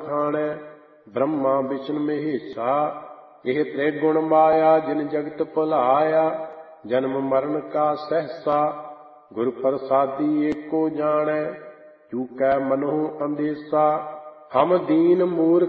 ਵਖਾਣੈ। ਬ੍ਰਹਮਾ ਵਿਸ਼ਨ ਮਹੇਸ਼ਾ ਇਹ ਤ੍ਰਿਗੁਣ ਮਾਇਆ ਜਿਨ ਜਗਤ ਭੁਲਾਇਆ। ਜਨਮ ਮਰਨ ਕਾ ਸਹਿਸਾ ਗੁਰ ਪ੍ਰਸਾਦੀ ਏਕੋ ਜਾਣੈ। ਚੂਕੈ ਮਨਹੁ ਅੰਦੇਸਾ ਹਮ ਦੀਨ ਮੂਰਖ